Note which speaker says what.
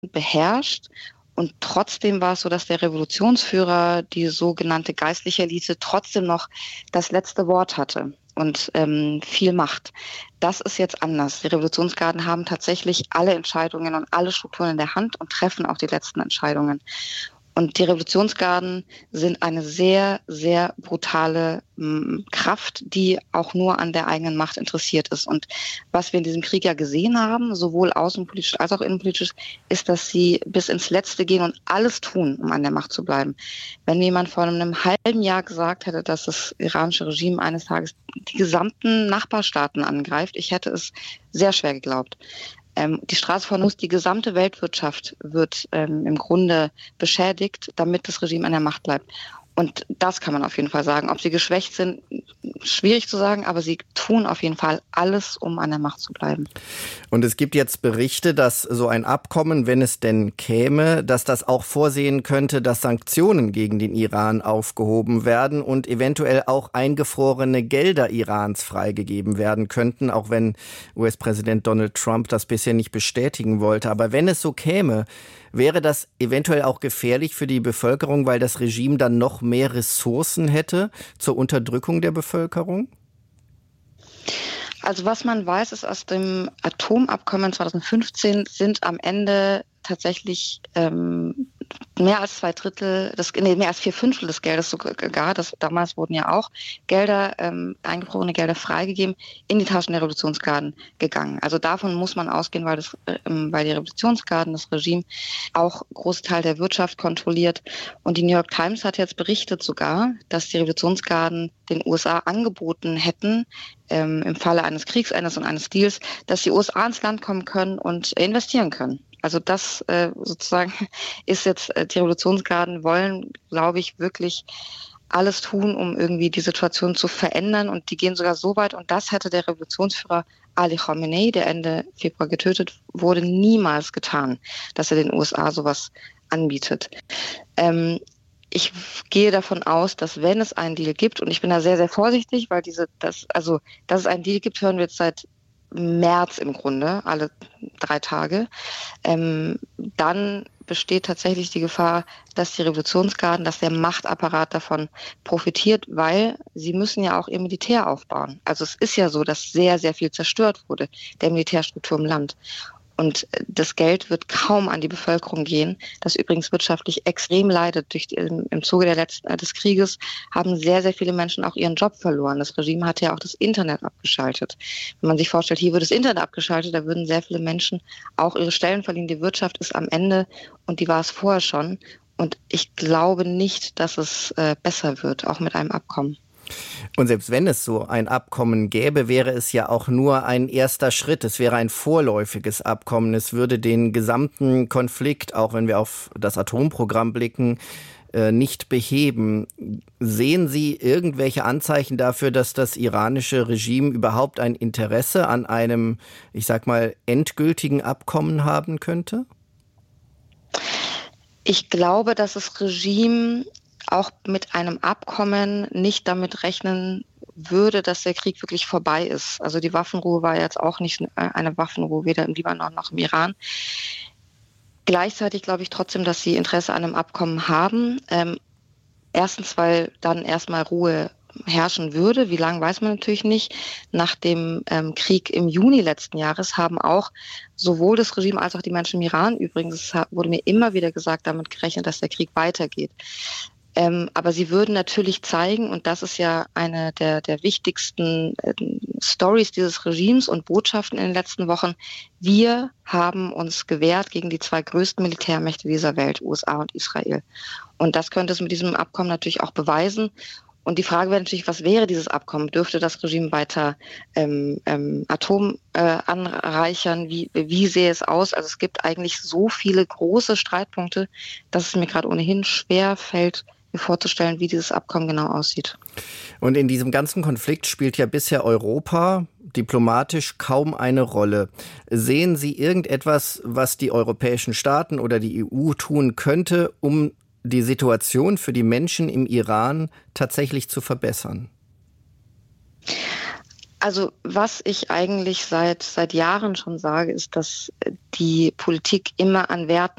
Speaker 1: beherrscht. Und trotzdem war es so, dass der Revolutionsführer, die sogenannte geistliche Elite, trotzdem noch das letzte Wort hatte und viel Macht. Das ist jetzt anders. Die Revolutionsgarden haben tatsächlich alle Entscheidungen und alle Strukturen in der Hand und treffen auch die letzten Entscheidungen. Und die Revolutionsgarden sind eine sehr, sehr brutale Kraft, die auch nur an der eigenen Macht interessiert ist. Und was wir in diesem Krieg ja gesehen haben, sowohl außenpolitisch als auch innenpolitisch, ist, dass sie bis ins Letzte gehen und alles tun, um an der Macht zu bleiben. Wenn jemand vor einem halben Jahr gesagt hätte, dass das iranische Regime eines Tages die gesamten Nachbarstaaten angreift, ich hätte es sehr schwer geglaubt. Die Straße von Hormuz, die gesamte Weltwirtschaft wird im Grunde beschädigt, damit das Regime an der Macht bleibt. Und das kann man auf jeden Fall sagen. Ob sie geschwächt sind, schwierig zu sagen, aber sie tun auf jeden Fall alles, um an der Macht zu bleiben.
Speaker 2: Und es gibt jetzt Berichte, dass so ein Abkommen, wenn es denn käme, dass das auch vorsehen könnte, dass Sanktionen gegen den Iran aufgehoben werden und eventuell auch eingefrorene Gelder Irans freigegeben werden könnten, auch wenn US-Präsident Donald Trump das bisher nicht bestätigen wollte. Aber wenn es so käme, wäre das eventuell auch gefährlich für die Bevölkerung, weil das Regime dann noch mehr Ressourcen hätte zur Unterdrückung der Bevölkerung?
Speaker 1: Also was man weiß, ist aus dem Atomabkommen 2015 sind am Ende tatsächlich mehr als 2/3, mehr als 4/5 des Geldes sogar, damals wurden ja auch Gelder, eingefrorene Gelder freigegeben, in die Taschen der Revolutionsgarden gegangen. Also davon muss man ausgehen, weil die Revolutionsgarden, das Regime, auch große Teil der Wirtschaft kontrolliert. Und die New York Times hat jetzt berichtet sogar, dass die Revolutionsgarden den USA angeboten hätten, im Falle eines Kriegsendes und eines Deals, dass die USA ins Land kommen können und investieren können. Also das sozusagen ist jetzt, die Revolutionsgarden wollen, glaube ich, wirklich alles tun, um irgendwie die Situation zu verändern. Und die gehen sogar so weit, und das hätte der Revolutionsführer Ali Khamenei, der Ende Februar getötet wurde, niemals getan, dass er den USA sowas anbietet. Ich gehe davon aus, dass wenn es einen Deal gibt, und ich bin da sehr, sehr vorsichtig, weil dass es einen Deal gibt, hören wir jetzt seit März im Grunde, alle 3 Tage, dann besteht tatsächlich die Gefahr, dass die Revolutionsgarden, dass der Machtapparat davon profitiert, weil sie müssen ja auch ihr Militär aufbauen. Also es ist ja so, dass sehr, sehr viel zerstört wurde, der Militärstruktur im Land. Und das Geld wird kaum an die Bevölkerung gehen, das übrigens wirtschaftlich extrem leidet. Im Zuge des Krieges haben sehr, sehr viele Menschen auch ihren Job verloren. Das Regime hat ja auch das Internet abgeschaltet. Wenn man sich vorstellt, hier wird das Internet abgeschaltet, da würden sehr viele Menschen auch ihre Stellen verlieren. Die Wirtschaft ist am Ende und die war es vorher schon. Und ich glaube nicht, dass es besser wird, auch mit einem Abkommen.
Speaker 2: Und selbst wenn es so ein Abkommen gäbe, wäre es ja auch nur ein erster Schritt. Es wäre ein vorläufiges Abkommen. Es würde den gesamten Konflikt, auch wenn wir auf das Atomprogramm blicken, nicht beheben. Sehen Sie irgendwelche Anzeichen dafür, dass das iranische Regime überhaupt ein Interesse an einem, ich sag mal, endgültigen Abkommen haben könnte?
Speaker 1: Ich glaube, dass das Regime auch mit einem Abkommen nicht damit rechnen würde, dass der Krieg wirklich vorbei ist. Also die Waffenruhe war jetzt auch nicht eine Waffenruhe, weder im Libanon noch im Iran. Gleichzeitig glaube ich trotzdem, dass sie Interesse an einem Abkommen haben. Erstens, weil dann erstmal Ruhe herrschen würde. Wie lange, weiß man natürlich nicht. Nach dem Krieg im Juni letzten Jahres haben auch sowohl das Regime als auch die Menschen im Iran, übrigens, es wurde mir immer wieder gesagt, damit gerechnet, dass der Krieg weitergeht. Aber sie würden natürlich zeigen, und das ist ja eine der wichtigsten Stories dieses Regimes und Botschaften in den letzten Wochen, wir haben uns gewehrt gegen die 2 größten Militärmächte dieser Welt, USA und Israel. Und das könnte es mit diesem Abkommen natürlich auch beweisen. Und die Frage wäre natürlich, was wäre dieses Abkommen? Dürfte das Regime weiter Atom anreichern? Wie sähe es aus? Also es gibt eigentlich so viele große Streitpunkte, dass es mir gerade ohnehin schwer fällt, mir vorzustellen, wie dieses Abkommen genau aussieht.
Speaker 2: Und in diesem ganzen Konflikt spielt ja bisher Europa diplomatisch kaum eine Rolle. Sehen Sie irgendetwas, was die europäischen Staaten oder die EU tun könnte, um die Situation für die Menschen im Iran tatsächlich zu verbessern?
Speaker 1: Also was ich eigentlich seit Jahren schon sage, ist, dass die Politik immer an Werten